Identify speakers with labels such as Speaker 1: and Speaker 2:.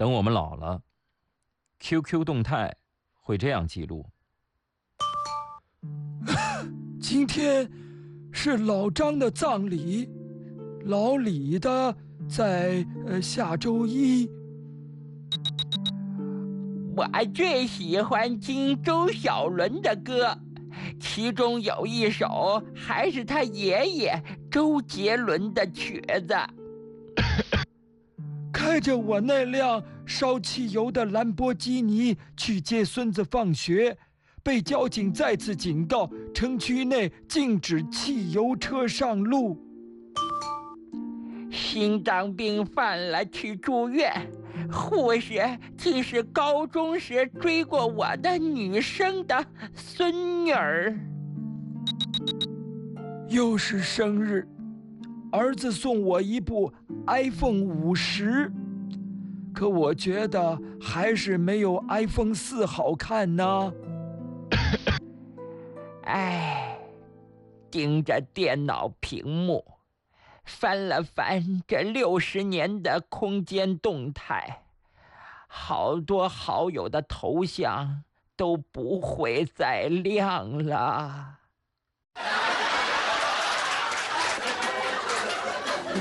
Speaker 1: 等我们老了 ，QQ 动态会这样记录：
Speaker 2: 今天是老张的葬礼，老李的在下周一。
Speaker 3: 我最喜欢听周小伦的歌，其中有一首还是他爷爷周杰伦的曲子。
Speaker 2: 开着我那辆烧汽油的兰博基尼去接孙子放学，被交警再次警告，城区内禁止汽油车上路。
Speaker 3: 心脏病犯了去住院，护士竟是高中时追过我的女生的孙女儿。
Speaker 2: 又是生日，儿子送我一部 iPhone 50，可我觉得还是没有 iPhone 4好看呢。
Speaker 3: 唉，盯着电脑屏幕，翻了翻这60年的空间动态，好多好友的头像都不会再亮了。